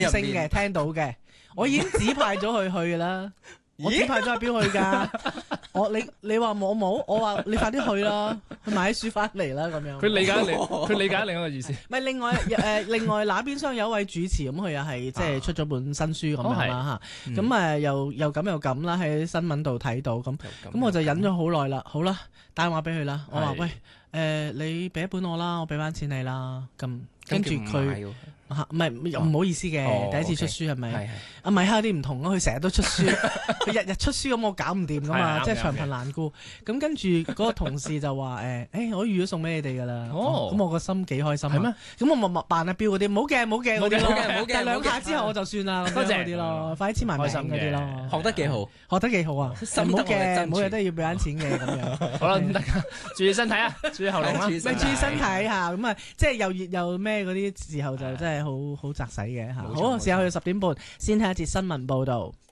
聲嘅，聽到嘅，我已經指派咗佢去啦。我指派咗阿標去㗎。你話我冇，我話你快啲去啦，去買啲書翻嚟啦咁樣。 佢理解另一個意思。 唔係另外那邊廂有一位主持咁，佢又係即係出咗本新書咁樣啦嚇。咁又咁啦，喺新聞度睇到咁我就忍咗好耐啦。好啦，打電話俾佢啦。我話喂你俾一本我啦，我俾翻錢你啦。咁跟住佢。唔係唔好意思嘅，第一次出書係咪？阿米哈啲唔同咯，佢成日都出書，佢日日出書咁，我搞唔掂噶嘛，即係長貧難顧。咁跟住嗰個同事就話我預咗送俾你哋噶啦。咁我個心幾開心啊！係咩？咁我咪扮阿標嗰啲，冇嘅嗰啲咯。但係兩下之後我就算啦，多謝嗰啲咯，快啲簽埋名嗰啲咯。 學得幾好， 學得幾好啊！冇嘅，冇嘢都要俾翻錢嘅咁樣。 好啦，唔得，注意身體啊，注意喉嚨啦， 注意身體嚇。咁即係又熱又咩嗰啲時候就真係好扎使嘅嚇。好，時候去10點半，先睇一節新聞報導。